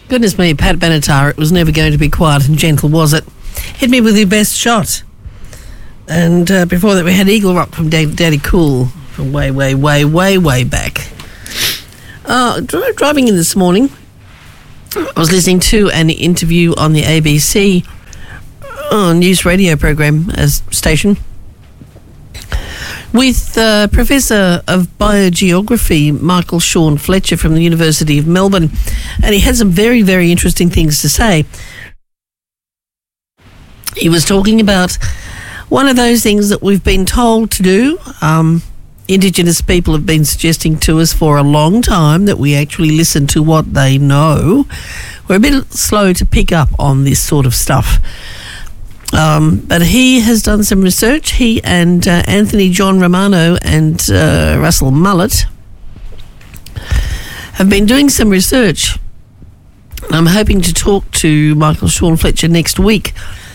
Goodness me, Pat Benatar, it was never going to be quiet and gentle, was it? Hit me with your best shot. And before that, we had Eagle Rock from Daddy Cool from way back. Driving in this morning, I was listening to an interview on the ABC news radio program station with Professor of Biogeography Michael Sean Fletcher from the University of Melbourne, and he had some very, very interesting things to say. He was talking about one of those things that we've been told to do. Indigenous people have been suggesting to us for a long time that we actually listen to what they know. We're a bit slow to pick up on this sort of stuff. But he has done some research. He and Anthony John Romano and Russell Mullett have been doing some research. I'm hoping to talk to Michael Sean Fletcher next week.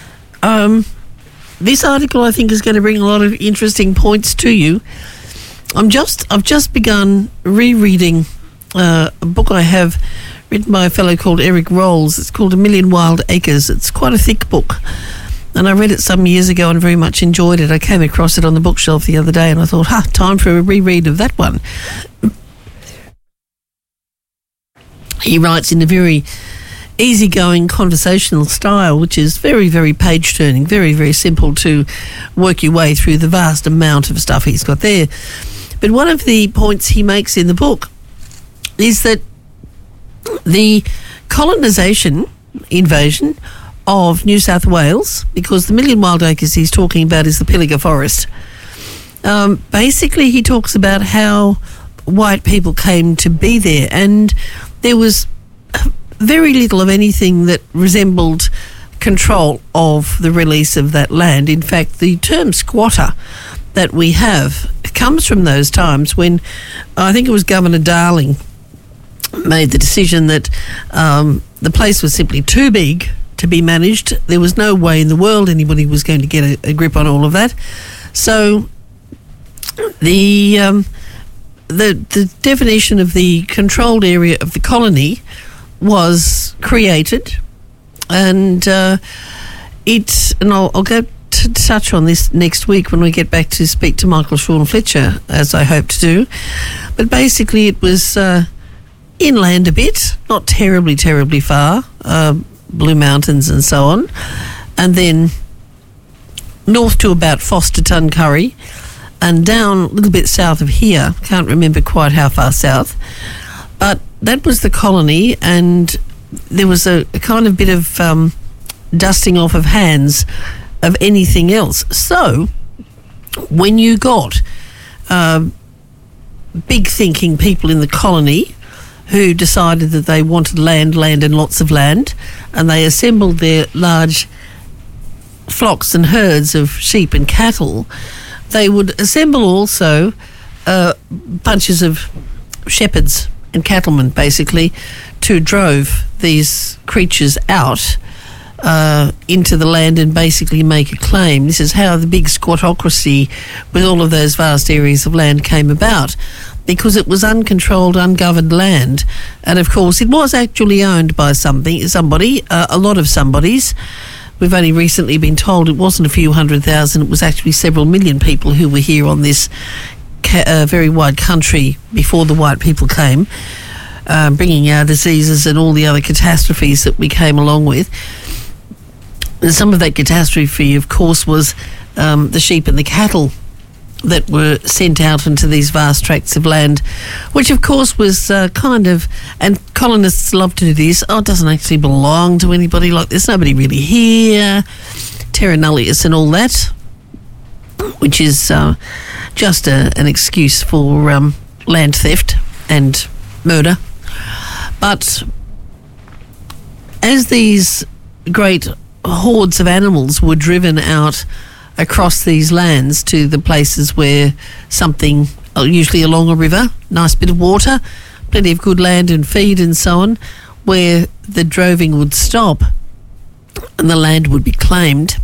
This article, I think, is going to bring a lot of interesting points to you. I've just begun rereading a book I have written by a fellow called Eric Rolls. It's called A Million Wild Acres. It's quite a thick book, and I read it some years ago and very much enjoyed it. I came across it on the bookshelf the other day, and I thought, time for a reread of that one. He writes in a very easygoing conversational style, which is very, very page-turning, very, very simple to work your way through the vast amount of stuff he's got there. But one of the points he makes in the book is that the invasion of New South Wales, because the Million Wild Acres he's talking about is the Pilliga Forest. Basically, he talks about how white people came to be there, and there was very little of anything that resembled control of the release of that land. In fact, the term squatter that we have comes from those times when I think it was Governor Darling made the decision that the place was simply too big to be managed. There was no way in the world anybody was going to get a grip on all of that. So the definition of the controlled area of the colony was created, and I'll go to touch on this next week when we get back to speak to Michael Sean Fletcher, as I hope to do. But basically it was inland a bit, not terribly far, Blue Mountains and so on, and then north to about Foster Tuncurry, and down a little bit south of here, can't remember quite how far south, but that was the colony, and there was a kind of bit of dusting off of hands of anything else. So when you got big thinking people in the colony who decided that they wanted land and lots of land, and they assembled their large flocks and herds of sheep and cattle, they would assemble also bunches of shepherds and cattlemen, basically, to drove these creatures out into the land and basically make a claim. This is how the big squattocracy with all of those vast areas of land came about, because it was uncontrolled, ungoverned land. And of course it was actually owned by somebody, a lot of somebodies. We've only recently been told it wasn't a few 100,000, it was actually several million people who were here on this very wide country before the white people came, bringing our diseases and all the other catastrophes that we came along with. And some of that catastrophe, of course, was the sheep and the cattle that were sent out into these vast tracts of land, which of course was and colonists love to do this, it doesn't actually belong to anybody, like there's nobody really here, terra nullius and all that, which is just an excuse for land theft and murder. But as these great hordes of animals were driven out across these lands to the places where something, usually along a river, nice bit of water, plenty of good land and feed and so on, where the droving would stop and the land would be claimed.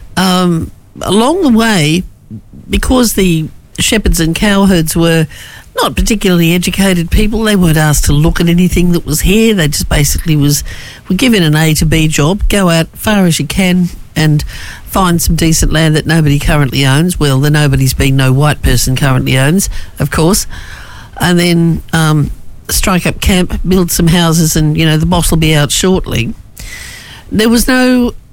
Along the way, because the shepherds and cowherds were not particularly educated people. They weren't asked to look at anything that was here. They just basically were given an A to B job. Go out far as you can and find some decent land that nobody currently owns. Well, the nobody's been no white person currently owns, of course. And then strike up camp, build some houses, and, the boss will be out shortly. There was no